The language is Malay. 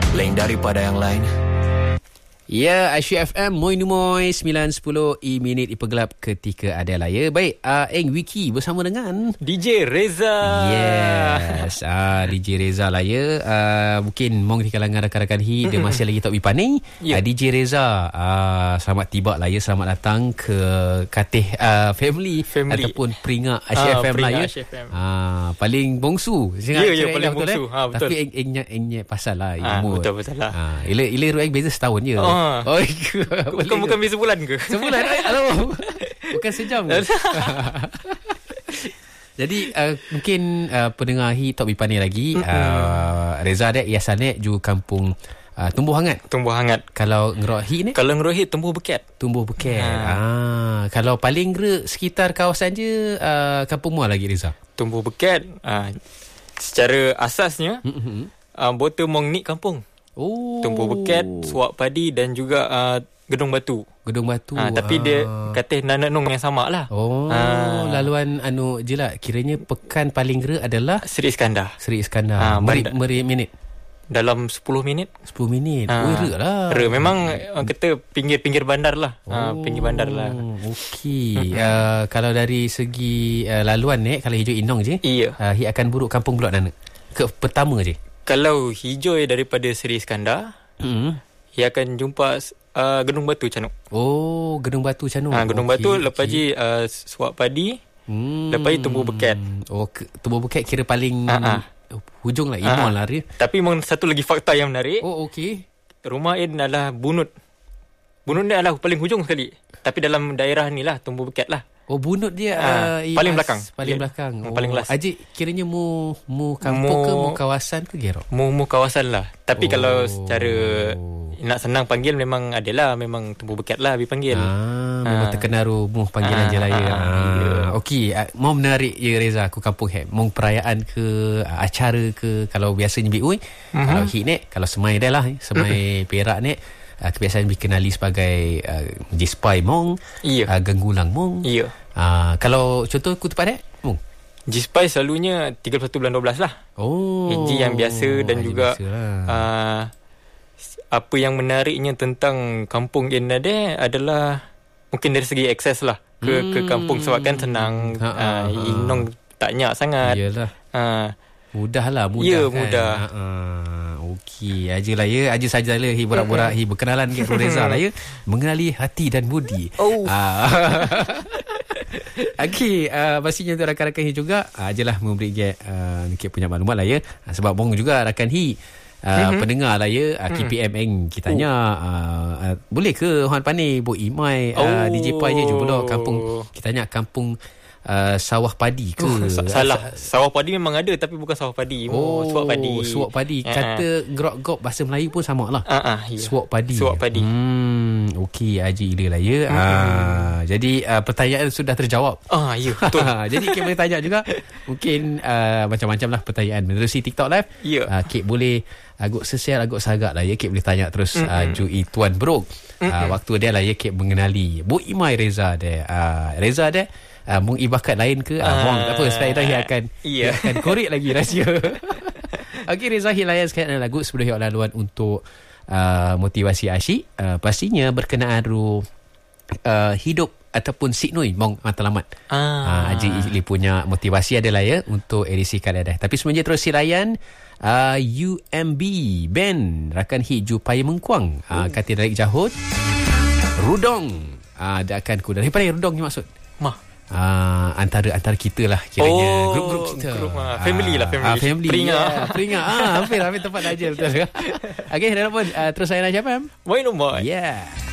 lain daripada yang lain. Ya, Aisyah FM Moi Numoy 9.10 minit dipergelap ketika ada laya. Baik, Eng Wiki bersama dengan DJ Reza. Yes, DJ Reza laya. Mungkin mong di kalangan rakan-rakan dia masih lagi tak bipani. DJ Reza, selamat tiba laya, selamat datang ke Katih family ataupun peringak Aisyah FM laya. Paling bongsu. Ya, paling bongsu. Betul. Tapi Eng pasal lah umur. Betul lah. Ila Eng beza setahun je. Bukan beza bulan ke? Sebulan. Bukan sejam ke? Jadi mungkin pendengar hi tak bipani lagi. Reza dek iasan juga kampung Tumbuh Hangat. Kalau ngerohi ni? Kalau ngerohi Tumbuh Bukit. Kalau paling sekitar kawasan je kampung muar lagi Reza. Tumbuh Bukit. Secara asasnya Bota Mong Nik kampung. Tumbuh Bukit, Suak Padi dan juga Gedung Batu. Tapi dia kata Nananong yang sama lah. Laluan je lah. Kiranya pekan paling adalah Seri Iskandar. Meri minit. Dalam 10 minit. 10 minit. Lah. Memang kata pinggir bandar lah. Pinggir bandar lah. Okey. Kalau dari segi laluan kalau hijau inong je. Iya. Akan buruk kampung pula Nana. Pertama je. Kalau hijau daripada Seri Iskandar, ia akan jumpa Gedung Batu Canuk. Gedung Batu Canuk. Gedung Batu, lepas je Suak Padi, lepas je Tumbuh Bukit. Tumbuh Bukit kira paling hujung lah, Imon lah. Tapi memang satu lagi fakta yang menarik. Okey. Rumah Ain adalah Bunut. Bunut ni adalah paling hujung sekali. Tapi dalam daerah ni lah, Tumbuh Bukit lah. Bunut dia paling belakang. Paling belakang. Paling last. Aji kiranya mu kampung ke mu kawasan ke gerok? Mu kawasan lah. Tapi kalau secara nak senang panggil memang adalah memang Tumbuh Bukit lah dipanggil. Memang terkenaru mu panggilan je lah ya. Okey, mau menarik ya Reza aku kampung mau perayaan ke acara ke kalau biasanya biui. Kalau hit kalau semai dah lah, semai Perak ni. Kebiasaan dikenali sebagai Jispai Mong, Ganggulang Mong. Kalau contoh aku tempat Mong. Jispai selalunya 31 bulan 12 lah. Haji yang biasa dan juga apa yang menariknya tentang kampung Inade adalah mungkin dari segi akses lah ke kampung sebab kan senang. Inong tak nyak sangat. Iyalah. Mudah Ya, kan? mudah. Okey, aja sajalah borak-borak berkenalan dengan Reza lah ya, mengenali hati dan budi. Okey, pastinya untuk rakan-rakan juga ajalah memberi sikit punya maklumat lah ya, sebab bong juga rakan pendengar lah ya. KPM Eng kita tanya boleh ke Huan Pani Bo Imai DJ Pai je pula kampung kita tanya kampung sawah padi ke? Salah. Sawah padi memang ada tapi bukan sawah padi. Suak padi. Kata gerok-gerok bahasa Melayu pun sama lah. Suak padi. Okey, Haji Ila lah ya. Jadi pertanyaan sudah terjawab. Ya, betul. Jadi Kek boleh tanya juga. Mungkin macam-macam lah pertanyaan menerusi TikTok Live. Kek boleh agak sesial, agak sagak lah ya. Kek boleh tanya terus Jui Tuan Bro. Waktu dia lah ya Kek mengenali Bu Imai Reza dia. Reza dia mung ibakat lain ke mung tak apa sebab dia akan korek lagi rahsia. Okey, Reza hilayan sekali lagu sebelum laluan untuk motivasi asyik pastinya berkenaan hidup ataupun siknoi mong matlamat. Haji Ili punya motivasi adalah ya untuk edisi kali ada. Tapi semenjak terus hilayan UMB band rakan hiju Pai Mengkuang kata dari Jahut Rudong dia akan ku daripada Rudong ni maksud antara kita lah kiranya grup kita family Peringat hampir tepat aja betul. Okey, dah pun terus saya nak jawab Moi nombor.